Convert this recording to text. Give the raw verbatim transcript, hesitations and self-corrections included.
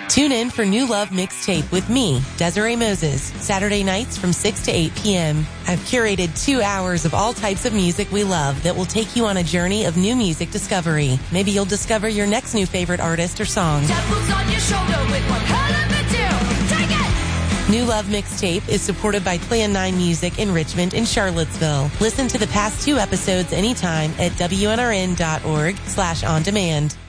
Tune in for New Love Mixtape with me, Desiree Moses, Saturday nights from six to eight p.m. I've curated two hours of all types of music we love that will take you on a journey of new music discovery. Maybe you'll discover your next new favorite artist or song. Devil's on your shoulder with one hell of a do. Take it! New Love Mixtape is supported by Plan nine Music in Richmond and Charlottesville. Listen to the past two episodes anytime at W N R N dot org slash on demand.